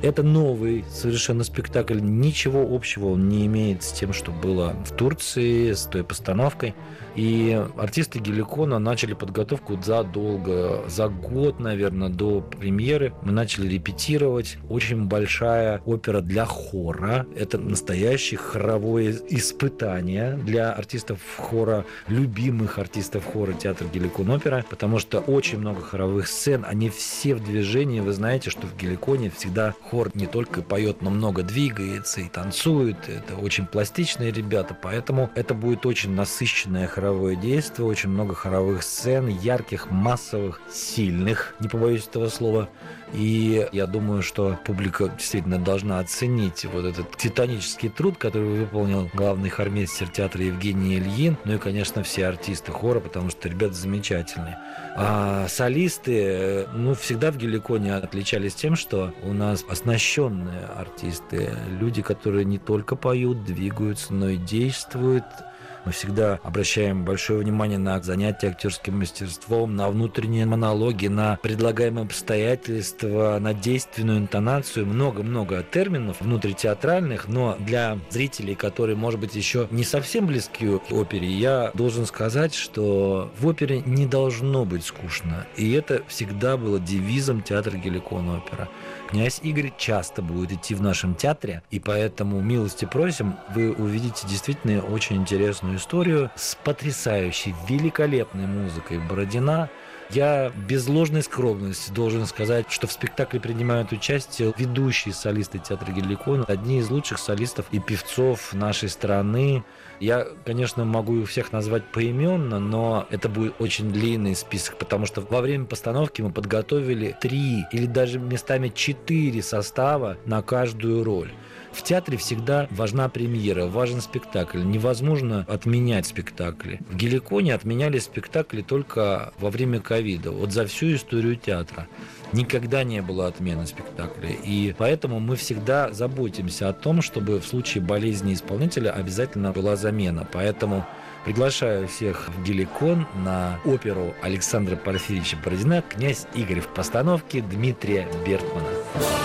Это новый совершенно спектакль. Ничего общего он не имеет с тем, что было в Турции, с той постановкой. И артисты Геликона начали подготовку задолго, за год, наверное, до премьеры. Мы начали репетировать. Очень большая опера для хора. Это настоящее хоровое испытание для артистов хора, любимых артистов хора театра Геликон опера, потому что очень много хоровых сцен, они все в движении. Вы знаете, что в Геликоне всегда хор не только поет, но много двигается и танцует. Это очень пластичные ребята, поэтому это будет очень насыщенное хоровое действие, очень много хоровых сцен, ярких, массовых, сильных, не побоюсь этого слова. И я думаю, что публика действительно должна оценить вот этот титанический труд, который выполнил главный хормейстер театра Евгений Ильин, ну и, конечно, все артисты хора, потому что ребята замечательные. А солисты, всегда в Геликоне отличались тем, что у нас оснащенные артисты, люди, которые не только поют, двигаются, но и действуют. Мы всегда обращаем большое внимание на занятия актерским мастерством, на внутренние монологи, на предлагаемые обстоятельства, на действенную интонацию. Много-много терминов внутритеатральных, но для зрителей, которые, может быть, еще не совсем близки к опере, я должен сказать, что в опере не должно быть скучно. И это всегда было девизом театра Геликон опера. Князь Игорь часто будет идти в нашем театре, и поэтому милости просим, вы увидите действительно очень интересную историю с потрясающей, великолепной музыкой Бородина. Я без ложной скромности должен сказать, что в спектакле принимают участие ведущие солисты театра Геликон, одни из лучших солистов и певцов нашей страны. Я, конечно, могу их всех назвать поименно, но это будет очень длинный список, потому что во время постановки мы подготовили 3 или даже местами 4 состава на каждую роль. В театре всегда важна премьера, важен спектакль. Невозможно отменять спектакли. В Геликоне отменяли спектакли только во время ковида. Вот за всю историю театра никогда не было отмены спектакля. И поэтому мы всегда заботимся о том, чтобы в случае болезни исполнителя обязательно была замена. Поэтому приглашаю всех в Геликон на оперу Александра Порфирьевича Бородина «Князь Игорь» в постановке Дмитрия Бертмана.